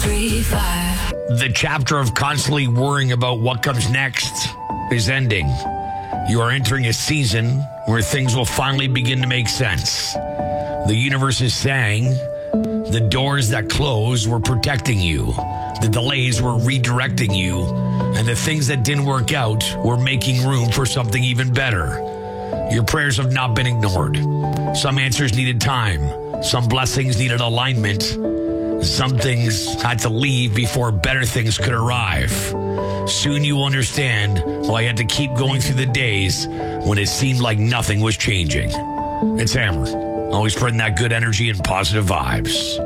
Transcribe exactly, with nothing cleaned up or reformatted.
three, five. The chapter of constantly worrying about what comes next is ending. You are entering a season where things will finally begin to make sense. The universe is saying the doors that closed were protecting you. The delays were redirecting you. And the things that didn't work out were making room for something even better. Your prayers have not been ignored. Some answers needed time. Some blessings needed alignment. Some things had to leave before better things could arrive. Soon you will understand why you had to keep going through the days when it seemed like nothing was changing. It's Hammer, always spreading that good energy and positive vibes.